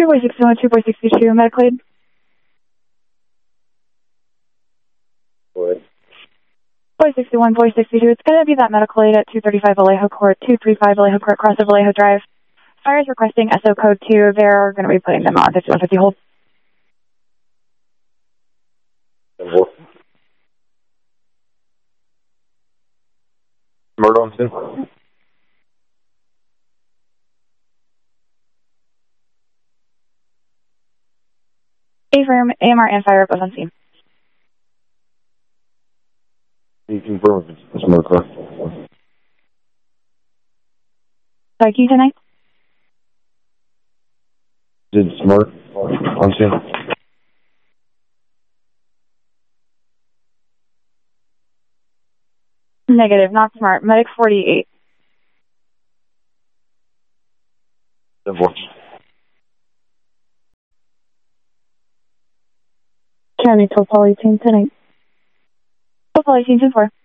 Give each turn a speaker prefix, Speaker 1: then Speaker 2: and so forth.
Speaker 1: boy 61, 2 boy 62, medical aid.
Speaker 2: What?
Speaker 1: Boy 61, boy 62, it's going to be that medical aid at 235 Vallejo Court, 235 Vallejo Court, cross of Vallejo Drive. Fire is requesting SO code 2. They're going to be putting them on 5150 hold.
Speaker 2: Murder on scene?
Speaker 1: Affirm, AMR and fire both on scene.
Speaker 2: Can you confirm if it's murder car?
Speaker 1: Sorry, can you tonight?
Speaker 2: Did smart on scene?
Speaker 1: Negative, not smart. Medic 48. County Topoli team tonight. Topoli team 4.